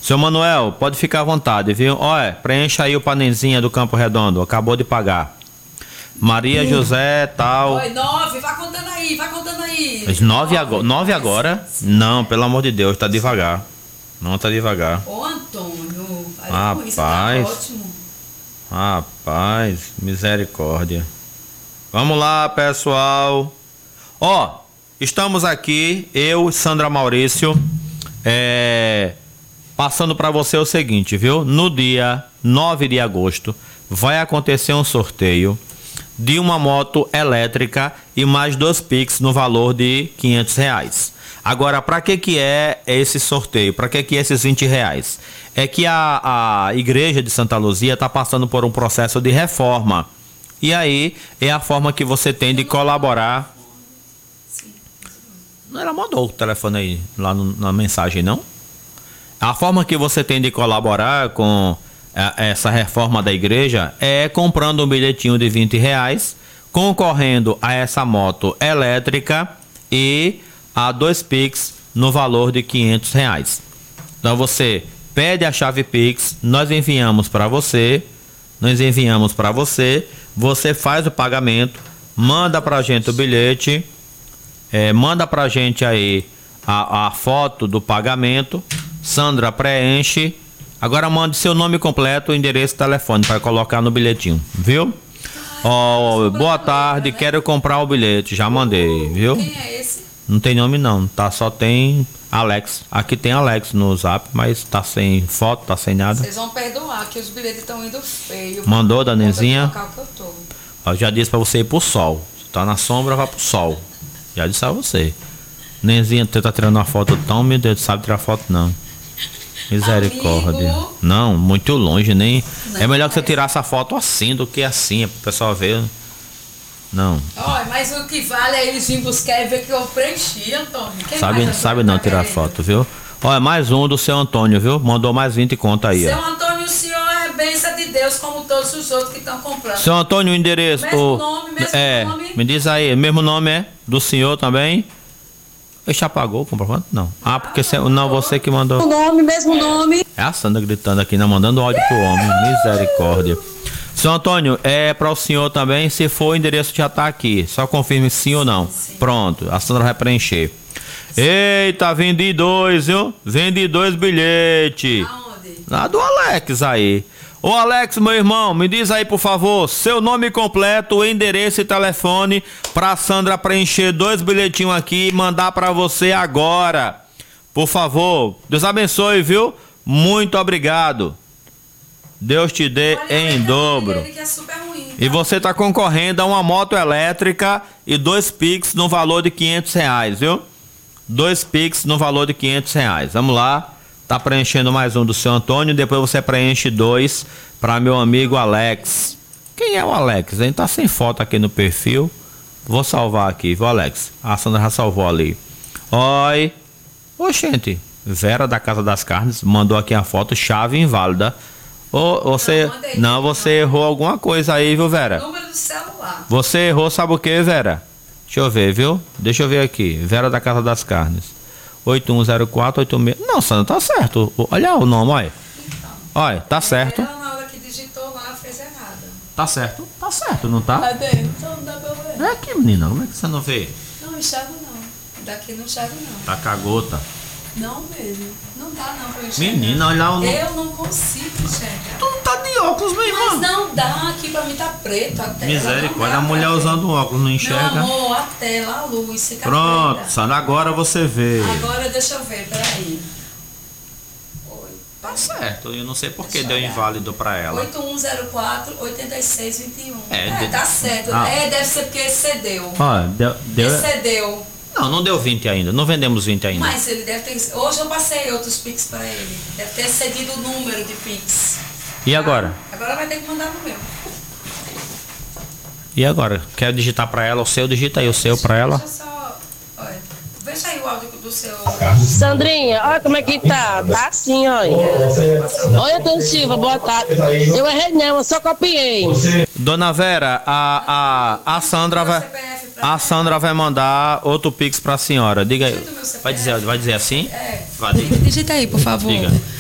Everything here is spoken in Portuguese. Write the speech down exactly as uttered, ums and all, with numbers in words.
Seu Manuel, pode ficar à vontade, viu? Olha, preencha aí o panenzinha do Campo Redondo. Acabou de pagar. Maria hum. José, tal. Oi, nove, vai contando aí, vai contando aí. Mas nove, agora, nove agora? Não, pelo amor de Deus, tá devagar. Não, tá devagar. Ô, Antônio, aí rapaz, isso tá ótimo. Rapaz, misericórdia. Vamos lá, pessoal. Ó, estamos aqui, eu, Sandra Maurício, é, passando para você o seguinte, viu? No dia nove de agosto vai acontecer um sorteio de uma moto elétrica e mais dois Pix no valor de quinhentos reais. Agora, para que que é esse sorteio? Para que que é esses vinte reais? É que a, a igreja de Santa Luzia está passando por um processo de reforma. E aí é a forma que você tem de colaborar. Não, ela mandou o telefone aí, lá no, na mensagem, não? A forma que você tem de colaborar com essa reforma da igreja é comprando um bilhetinho de vinte reais, concorrendo a essa moto elétrica e a dois Pix no valor de quinhentos reais. Então você pede a chave Pix, nós enviamos para você, nós enviamos para você, você faz o pagamento, manda para a gente o bilhete, é, manda para a gente aí a, a foto do pagamento, Sandra preenche. Agora mande seu nome completo, endereço e telefone para colocar no bilhetinho, viu? Ó, oh, boa tarde, quero comprar o bilhete, já mandei, viu? Quem é esse? Não tem nome não, tá? Só tem Alex. Aqui tem Alex no zap, mas tá sem foto, tá sem nada. Vocês vão perdoar que os bilhetes estão indo feio. Mandou, Danezinha? Que eu tô. Eu já disse pra você ir pro sol. Se tá na sombra, vai pro sol. Já disse a você. Nenzinha, você tá tirando uma foto tão, meu Deus, sabe tirar foto não. Misericórdia. Amigo. Não, muito longe, nem. Não, é melhor que você tirar essa foto assim do que assim, pro pessoal ver. Não. Olha, mas o que vale é eles virem buscar e ver que eu preenchi, Antônio. Quem sabe sabe não tirar foto, viu? Olha, mais um do seu Antônio, viu? Mandou mais vinte conta aí. Seu ó. Antônio, o senhor é bênção de Deus, como todos os outros que estão comprando. Seu Antônio, o endereço. Mesmo o, nome, mesmo é, nome. Me diz aí, mesmo nome é? Do senhor também? Ele já pagou o comprovante? Não. Ah, porque você, não, você que mandou. O nome, mesmo nome. É a Sandra gritando aqui, né? Mandando ódio pro homem. Misericórdia. Seu Antônio, é para o senhor também, se for o endereço já tá aqui. Só confirme sim ou não. Sim. Pronto, a Sandra vai preencher. Sim. Eita, vendi dois, viu? Vendi dois bilhetes. Aonde? Lá do Alex aí. Ô Alex, meu irmão, me diz aí, por favor, seu nome completo, endereço e telefone pra Sandra preencher dois bilhetinhos aqui e mandar pra você agora. Por favor, Deus abençoe, viu? Muito obrigado. Deus te dê Olha, em dobro. Que é super ruim, tá? E você tá concorrendo a uma moto elétrica e dois Pix no valor de quinhentos reais, viu? Dois Pix no valor de quinhentos reais. Vamos lá. Tá preenchendo mais um do seu Antônio. Depois você preenche dois para meu amigo Alex. Quem é o Alex? Ele tá sem foto aqui no perfil. Vou salvar aqui, viu, Alex? A Sandra já salvou ali. Oi. Oxente. Vera da Casa das Carnes mandou aqui a foto, chave inválida. Ô, você. Não, você errou alguma coisa aí, viu, Vera? Número do celular. Você errou, sabe o que, Vera? Deixa eu ver, viu? Deixa eu ver aqui. Vera da Casa das Carnes. oito um zero quatro oito seis. Não, Sandra, tá certo. Olha o nome, olha. Então, olha, tá certo. Ela na hora que digitou lá fez errado. Tá certo. Tá certo, não tá? Cadê? Então não dá pra ver. É aqui, menina. Como é que você não vê? Não, enxergo não. Daqui não enxergo não. Tá cagota. Não mesmo. Não dá não pra eu enxergar. Menina, olha o. Eu não consigo enxergar. Tu não tá de óculos, meu irmão. Mas não dá, aqui pra mim tá preto a tela. Misericórdia, a mulher usando óculos não enxerga. Meu amor, a tela, a luz, fica Pronto, preta. Sandra, agora você vê. Agora deixa eu ver, peraí. Oi. Tá certo, eu não sei por que Deixa deu eu olhar. inválido pra ela. oito um zero quatro oito seis dois um. É, É, de- tá certo. Ah. É, deve ser porque excedeu. Olha, deu, deu... Excedeu. Não, não deu vinte ainda. Não vendemos vinte ainda. Mas ele deve ter. Hoje eu passei outros Pix pra ele. Deve ter excedido o número de Pix. E agora? Agora vai ter que mandar no meu. E agora? Quer digitar pra ela o seu? Digita aí o seu pra ela. Deixa eu só. Olha. Veja aí o áudio do seu. Sandrinha, olha como é que tá. Tá assim, olha. Oi, Antônio Silva, boa tarde. Eu errei não, eu só copiei. Dona Vera, a, a, a Sandra vai. A Sandra vai mandar outro Pix pra senhora. Diga aí. Vai dizer, vai dizer assim? É. Vai, diga. Digita aí, por favor. Diga.